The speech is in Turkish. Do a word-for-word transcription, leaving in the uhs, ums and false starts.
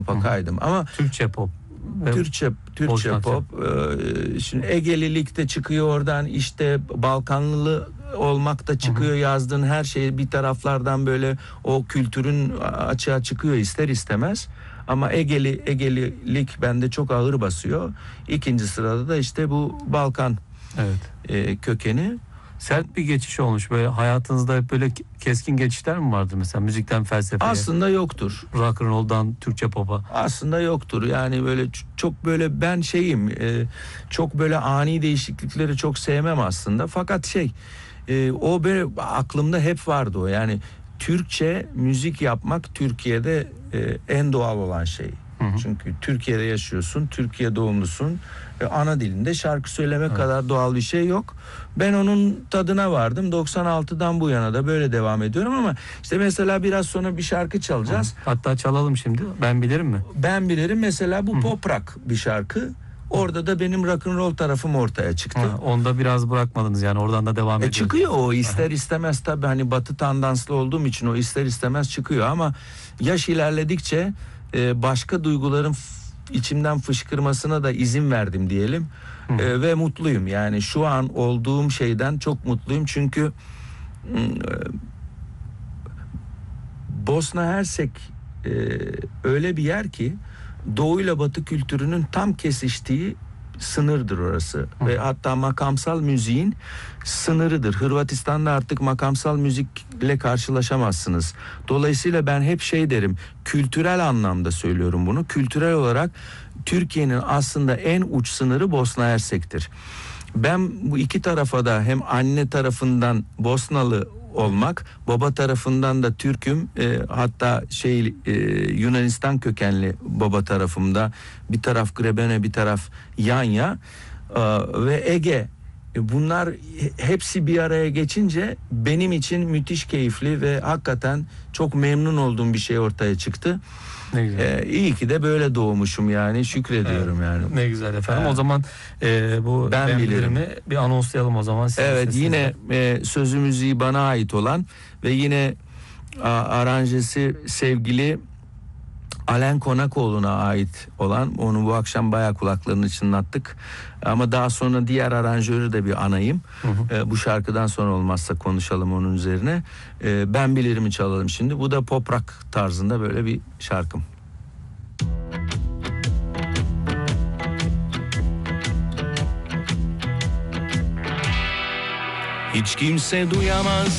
kaydım ama Türkçe pop. Türkçe Türkçe pop. E, şimdi Egelilik de çıkıyor oradan, işte Balkanlı olmak da çıkıyor, hı hı. Yazdığın her şey bir taraflardan böyle o kültürün açığa çıkıyor ister istemez. Ama Egeli Egelilik bende çok ağır basıyor. İkinci sırada da işte bu Balkan evet. e, kökeni. Sert bir geçiş olmuş. Böyle hayatınızda hep böyle keskin geçişler mi vardı mesela müzikten felsefeye? Aslında yoktur. Rock and roll'dan Türkçe pop'a. Aslında yoktur. Yani böyle çok böyle ben şeyim e, çok böyle ani değişiklikleri çok sevmem aslında. Fakat şey e, o böyle aklımda hep vardı o. Yani Türkçe müzik yapmak Türkiye'de e, en doğal olan şey. Hı hı. Çünkü Türkiye'de yaşıyorsun, Türkiye doğumlusun. E, ana dilinde şarkı söyleme evet. kadar doğal bir şey yok. Ben onun tadına vardım. doksan altıdan bu yana da böyle devam ediyorum ama işte mesela biraz sonra bir şarkı çalacağız. Hı. Hatta çalalım şimdi. Ben bilirim mi? Ben bilirim. Mesela bu hı. pop rock bir şarkı. Orada da benim rock and roll tarafım ortaya çıktı. Ha, onda biraz bırakmadınız yani, oradan da devam e ediyoruz. Çıkıyor o ister istemez tabii, hani batı tandanslı olduğum için o ister istemez çıkıyor ama yaş ilerledikçe e, başka duyguların içimden fışkırmasına da izin verdim diyelim. E, ve mutluyum yani şu an olduğum şeyden çok mutluyum çünkü e, Bosna Hersek e, öyle bir yer ki Doğu ile Batı kültürünün tam kesiştiği sınırdır orası. Hı. Ve hatta makamsal müziğin sınırıdır. Hırvatistan'da artık makamsal müzikle karşılaşamazsınız. Dolayısıyla ben hep şey derim, kültürel anlamda söylüyorum bunu. Kültürel olarak Türkiye'nin aslında en uç sınırı Bosna Hersek'tir. Ben bu iki tarafa da hem anne tarafından Bosnalı olmak, baba tarafından da Türk'üm, e, hatta şey e, Yunanistan kökenli baba tarafımda, bir taraf Grebene bir taraf Yanya e, ve Ege, e, bunlar hepsi bir araya geçince benim için müthiş keyifli ve hakikaten çok memnun olduğum bir şey ortaya çıktı. Ne güzel. Ee, iyi ki de böyle doğmuşum yani, şükrediyorum evet. yani. Ne güzel efendim. Evet. O zaman e, bu ben, ben bilirim mi bir anonslayalım o zaman. Evet sesinizle. Yine e, sözü müziği bana ait olan ve yine a, aranjesi sevgili Alen Konakoğlu'na ait olan, onu bu akşam bayağı kulaklarını çınlattık. Ama daha sonra diğer aranjörü de bir anayım. Hı hı. E, bu şarkıdan sonra olmazsa konuşalım onun üzerine. E, ben bilirimi çalalım şimdi. Bu da pop rock tarzında böyle bir şarkım. Hiç kimse duyamaz